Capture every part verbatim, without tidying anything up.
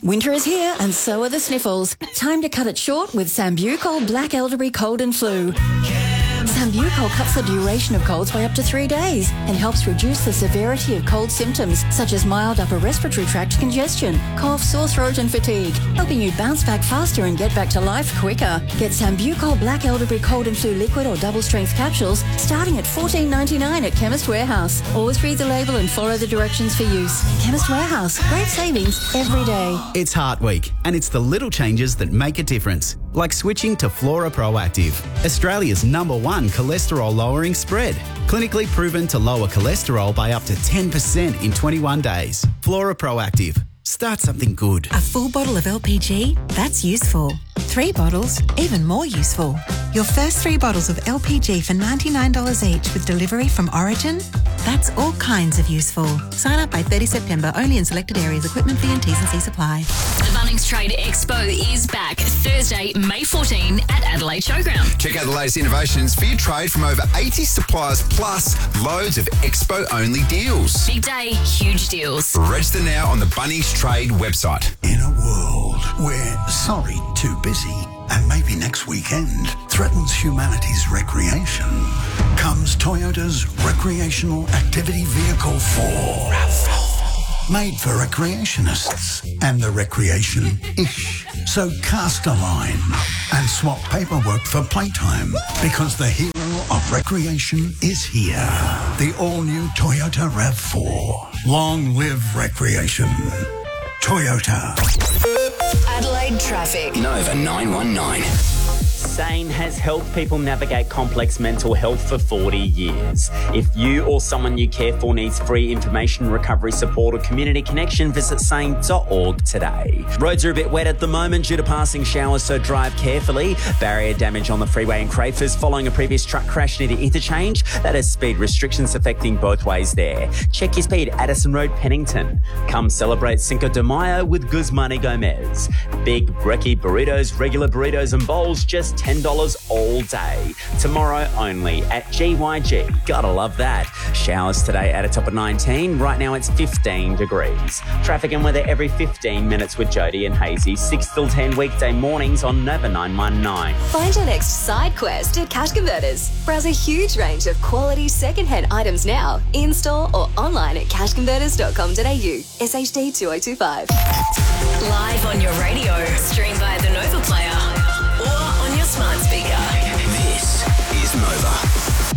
Winter is here and so are the sniffles. Time to cut it short with Sambucol Black Elderberry Cold and Flu. Sambucol cuts the duration of colds by up to three days and helps reduce the severity of cold symptoms such as mild upper respiratory tract congestion, cough, sore throat and fatigue, helping you bounce back faster and get back to life quicker. Get Sambucol Black Elderberry Cold and Flu liquid or double strength capsules starting at fourteen ninety-nine at Chemist Warehouse. Always read the label and follow the directions for use. Chemist Warehouse, great savings every day. It's Heart Week and it's the little changes that make a difference. Like switching to Flora Proactive, Australia's number one cholesterol lowering spread. Clinically proven to lower cholesterol by up to ten percent in twenty-one days. Flora Proactive. Start something good. A full bottle of L P G? That's useful. Three bottles? Even more useful. Your first three bottles of L P G for ninety-nine dollars each with delivery from Origin? That's all kinds of useful. Sign up by thirtieth September, only in selected areas. Equipment fee and T's and C's apply. The Bunnings Trade Expo is back Thursday, May fourteenth at Adelaide Showground. Check out the latest innovations for your trade from over eighty suppliers plus loads of Expo-only deals. Big day, huge deals. Register now on the Bunnings Trade website. In a world where sorry, too busy, and maybe next weekend threatens humanity's recreation, comes Toyota's Recreational Activity Vehicle four. RAV four. Made for recreationists and the recreation-ish. So cast a line and swap paperwork for playtime because the hero of recreation is here. The all-new Toyota RAV four. Long live recreation. Toyota. Adelaide traffic. Nova nine one nine. SANE has helped people navigate complex mental health for forty years. If you or someone you care for needs free information, recovery support or community connection, visit sane dot org today. Roads are a bit wet at the moment due to passing showers, so drive carefully. Barrier damage on the freeway in Crafers following a previous truck crash near the interchange. That has speed restrictions affecting both ways there. Check your speed, Addison Road, Pennington. Come celebrate Cinco de Mayo with Guzman y Gomez. Big brekkie burritos, regular burritos and bowls, just ten dollars all day. Tomorrow only at G Y G. Gotta love that. Showers today at a top of nineteen. Right now it's fifteen degrees. Traffic and weather every fifteen minutes with Jody and Hazy. six till ten weekday mornings on Nova nine one nine. Find your next side quest at Cash Converters. Browse a huge range of quality second-hand items now, in-store or online at cash converters dot com dot a u. S H D two oh two five. Live on your radio, stream via the Nova Player or on your smart speaker. This is Nova.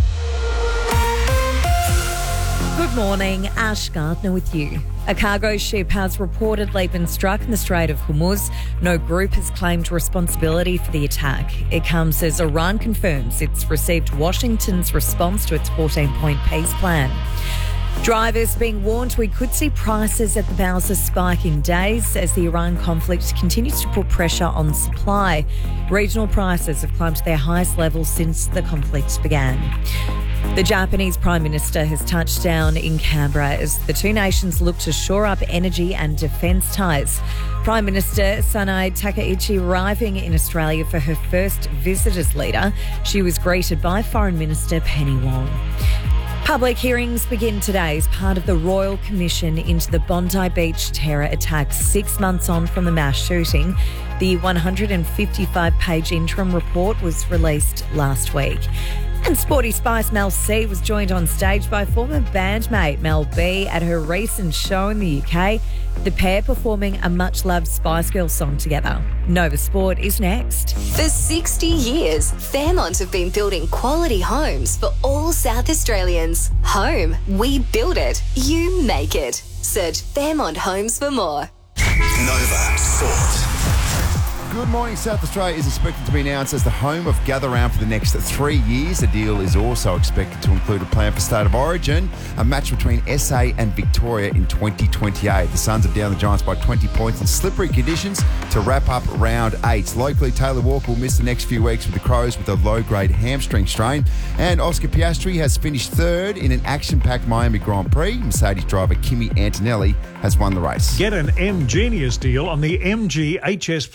Good morning, Ash Gardner with you. A cargo ship has reportedly been struck in the Strait of Hormuz. No group has claimed responsibility for the attack. It comes as Iran confirms it's received Washington's response to its fourteen-point peace plan. Drivers being warned we could see prices at the Bowser spike in days as the Iran conflict continues to put pressure on supply. Regional prices have climbed to their highest level since the conflict began. The Japanese Prime Minister has touched down in Canberra as the two nations look to shore up energy and defence ties. Prime Minister Sanae Takaichi arriving in Australia for her first visit as leader. She was greeted by Foreign Minister Penny Wong. Public hearings begin today as part of the Royal Commission into the Bondi Beach terror attacks six months on from the mass shooting. The one hundred fifty-five page interim report was released last week. And Sporty Spice Mel C was joined on stage by former bandmate Mel B at her recent show in the U K. The pair performing a much-loved Spice Girls song together. Nova Sport is next. For sixty years, Fairmont have been building quality homes for all South Australians. Home, we build it, you make it. Search Fairmont Homes for more. Nova Sport. Good morning. South Australia is expected to be announced as the home of Gather Round for the next three years. The deal is also expected to include a plan for State of Origin, a match between S A and Victoria in twenty twenty-eight. The Suns have down the Giants by twenty points in slippery conditions to wrap up round eight. Locally, Taylor Walker will miss the next few weeks with the Crows with a low-grade hamstring strain. And Oscar Piastri has finished third in an action-packed Miami Grand Prix. Mercedes driver Kimi Antonelli has won the race. Get an M Genius deal on the M G H S plug-in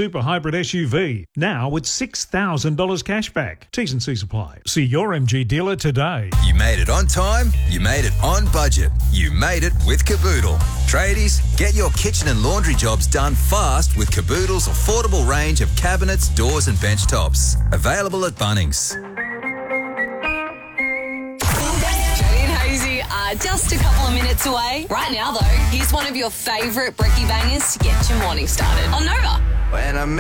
Super Hybrid S U V, now with six thousand dollars cash back. T's and C's apply. See your M G dealer today. You made it on time, you made it on budget, you made it with Caboodle. Tradies, get your kitchen and laundry jobs done fast with Caboodle's affordable range of cabinets, doors and bench tops. Available at Bunnings. Jody and Hazy are just a couple of minutes away. Right now, though, here's one of your favourite brekkie bangers to get your morning started on Nova. When I'm